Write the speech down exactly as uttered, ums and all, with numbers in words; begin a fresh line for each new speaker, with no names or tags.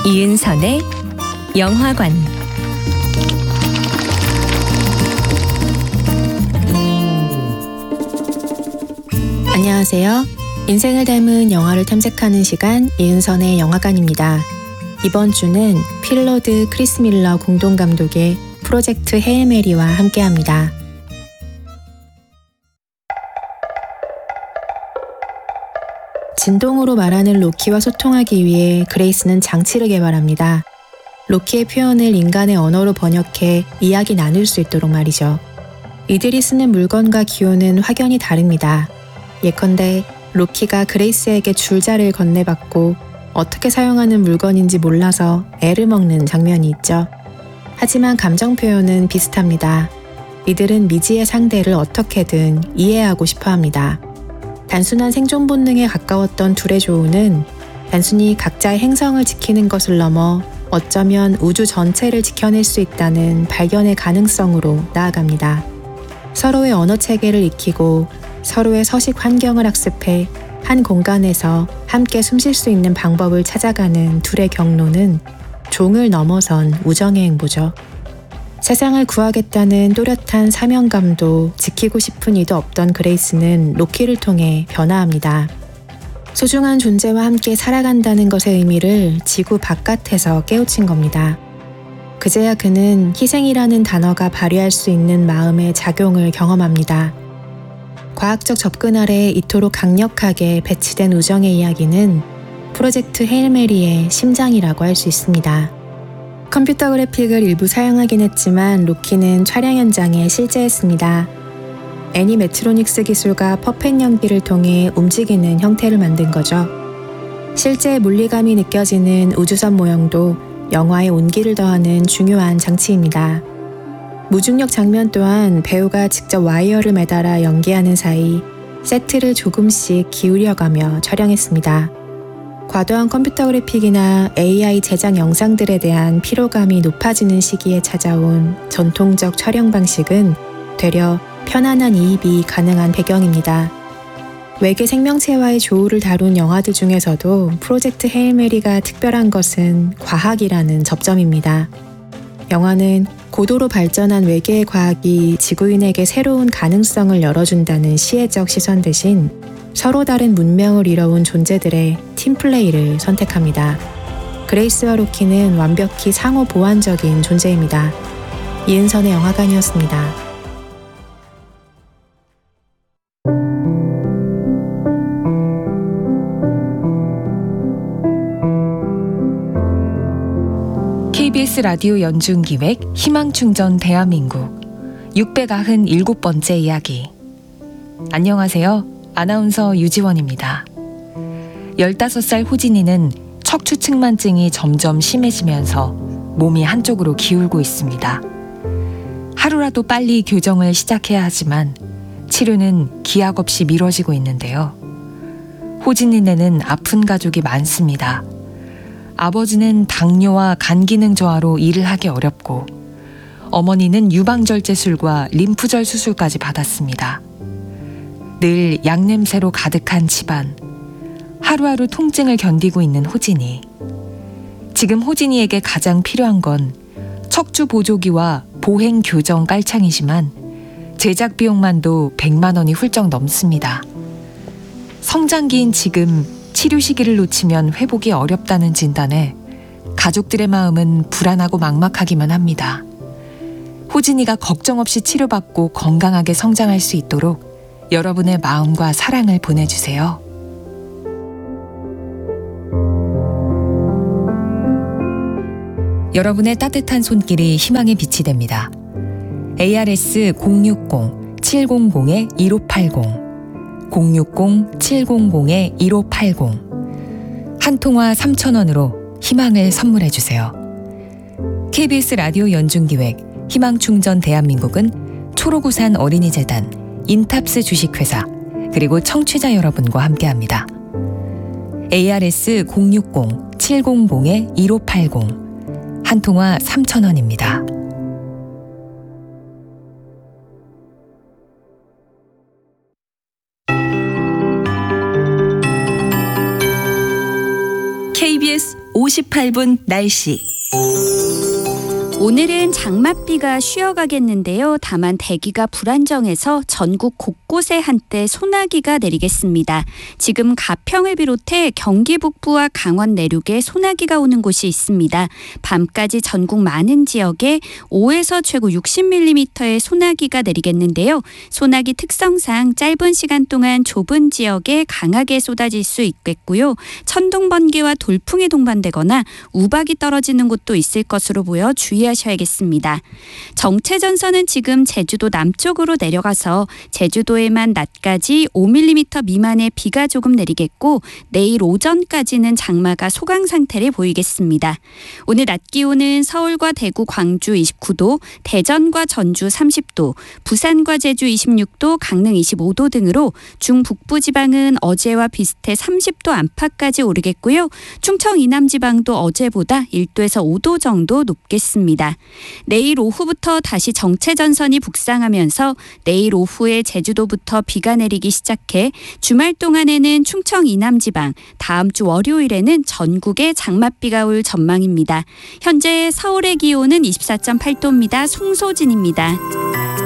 이은선의 영화관,
안녕하세요. 인생을 닮은 영화를 탐색하는 시간 이은선의 영화관입니다. 이번 주는 필로드 크리스 밀러 공동 감독의 프로젝트 헤일 메리와 함께합니다. 진동으로 말하는 로키와 소통하기 위해 그레이스는 장치를 개발합니다. 로키의 표현을 인간의 언어로 번역해 이야기 나눌 수 있도록 말이죠. 이들이 쓰는 물건과 기호는 확연히 다릅니다. 예컨대 로키가 그레이스에게 줄자를 건네받고 어떻게 사용하는 물건인지 몰라서 애를 먹는 장면이 있죠. 하지만 감정 표현은 비슷합니다. 이들은 미지의 상대를 어떻게든 이해하고 싶어 합니다. 단순한 생존 본능에 가까웠던 둘의 조우는 단순히 각자의 행성을 지키는 것을 넘어 어쩌면 우주 전체를 지켜낼 수 있다는 발견의 가능성으로 나아갑니다. 서로의 언어 체계를 익히고 서로의 서식 환경을 학습해 한 공간에서 함께 숨쉴 수 있는 방법을 찾아가는 둘의 경로는 종을 넘어선 우정의 행보죠. 세상을 구하겠다는 또렷한 사명감도 지키고 싶은 이도 없던 그레이스는 로키를 통해 변화합니다. 소중한 존재와 함께 살아간다는 것의 의미를 지구 바깥에서 깨우친 겁니다. 그제야 그는 희생이라는 단어가 발휘할 수 있는 마음의 작용을 경험합니다. 과학적 접근 아래 이토록 강력하게 배치된 우정의 이야기는 프로젝트 헤일 메리의 심장이라고 할 수 있습니다. 컴퓨터 그래픽을 일부 사용하긴 했지만 로키는 촬영 현장에 실제했습니다. 애니메트로닉스 기술과 퍼펫 연기를 통해 움직이는 형태를 만든 거죠. 실제 물리감이 느껴지는 우주선 모형도 영화에 온기를 더하는 중요한 장치입니다. 무중력 장면 또한 배우가 직접 와이어를 매달아 연기하는 사이 세트를 조금씩 기울여가며 촬영했습니다. 과도한 컴퓨터 그래픽이나 에이아이 제작 영상들에 대한 피로감이 높아지는 시기에 찾아온 전통적 촬영 방식은 되려 편안한 이입이 가능한 배경입니다. 외계 생명체와의 조우를 다룬 영화들 중에서도 프로젝트 헤일 메리가 특별한 것은 과학이라는 접점입니다. 영화는 고도로 발전한 외계의 과학이 지구인에게 새로운 가능성을 열어준다는 시혜적 시선 대신 서로 다른 문명을 이뤄온 존재들의 팀플레이를 선택합니다. 그레이스와 로키는 완벽히 상호 보완적인 존재입니다. 이은선의 영화관이었습니다.
케이비에스 라디오 연중기획 희망충전 대한민국 육백구십칠 번째 이야기. 안녕하세요. 아나운서 유지원입니다. 열다섯 살 호진이는 척추측만증이 점점 심해지면서 몸이 한쪽으로 기울고 있습니다. 하루라도 빨리 교정을 시작해야 하지만 치료는 기약 없이 미뤄지고 있는데요. 호진이네는 아픈 가족이 많습니다. 아버지는 당뇨와 간 기능 저하로 일을 하기 어렵고 어머니는 유방절제술과 림프절 수술까지 받았습니다. 늘 양냄새로 가득한 집안, 하루하루 통증을 견디고 있는 호진이. 지금 호진이에게 가장 필요한 건 척추 보조기와 보행 교정 깔창이지만 제작 비용만도 백만 원이 훌쩍 넘습니다. 성장기인 지금 치료 시기를 놓치면 회복이 어렵다는 진단에 가족들의 마음은 불안하고 막막하기만 합니다. 호진이가 걱정 없이 치료받고 건강하게 성장할 수 있도록 여러분의 마음과 사랑을 보내주세요. 여러분의 따뜻한 손길이 희망의 빛이 됩니다. 에이아르에스 공육공 칠공공 일오팔공 공육공 칠공공 일오팔공 한 통화 삼천 원으로 희망을 선물해주세요. 케이비에스 라디오 연중기획 희망충전 대한민국은 초록우산 어린이재단, 인탑스 주식회사, 그리고 청취자 여러분과 함께합니다. 에이아르에스 공육공 칠공공 일오팔공 한 통화 삼천 원입니다. 케이비에스 오십팔 분 날씨.
오늘은 장맛비가 쉬어가겠는데요. 다만 대기가 불안정해서 전국 곳곳에 한때 소나기가 내리겠습니다. 지금 가평을 비롯해 경기 북부와 강원 내륙에 소나기가 오는 곳이 있습니다. 밤까지 전국 많은 지역에 오에서 최고 육십 밀리미터의 소나기가 내리겠는데요. 소나기 특성상 짧은 시간 동안 좁은 지역에 강하게 쏟아질 수 있겠고요. 천둥, 번개와 돌풍이 동반되거나 우박이 떨어지는 곳도 있을 것으로 보여 주의하셔야겠습니다. 정체전선은 지금 제주도 남쪽으로 내려가서 제주도에만 낮까지 오 밀리미터 미만의 비가 조금 내리겠고 내일 오전까지는 장마가 소강 상태를 보이겠습니다. 오늘 낮 기온은 서울과 대구, 광주 이십구 도, 대전과 전주 삼십 도, 부산과 제주 이십육 도, 강릉 이십오 도 등으로 중북부 지방은 어제와 비슷해 삼십 도 안팎까지 오르겠고요. 충청 이남 지방도 어제보다 일 도에서 오 도 정도 높겠습니다. 내일 오후부터 다시 정체전선이 북상하면서 내일 오후에 제주도부터 비가 내리기 시작해 주말 동안에는 충청 이남 지방, 다음 주 월요일에는 전국에 장맛비가 올 전망입니다. 현재 서울의 기온은 이십사 점 팔 도입니다. 송소진입니다.